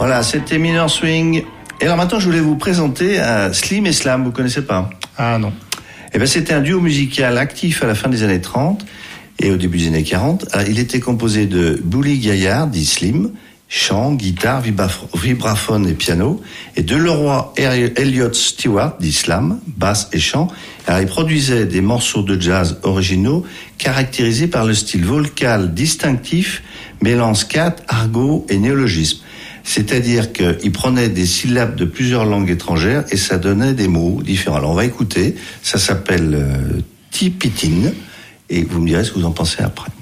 Voilà, c'était Minor Swing. Et alors maintenant, je voulais vous présenter Slim et Slam. Vous connaissez pas? Ah non. Eh ben, c'était un duo musical actif à la fin des années 30 et au début des années 40. Alors, il était composé de Bully Gaillard, dit Slim, chant, guitare, vibraphone et piano, et de Leroy Elliott Stewart, dit Slam, basse et chant. Alors, il produisait des morceaux de jazz originaux caractérisés par le style vocal distinctif, mêlant scat, argot et néologisme. C'est-à-dire qu'il prenait des syllabes de plusieurs langues étrangères et ça donnait des mots différents. Alors, on va écouter. Ça s'appelle Tipitin et vous me direz ce que vous en pensez après.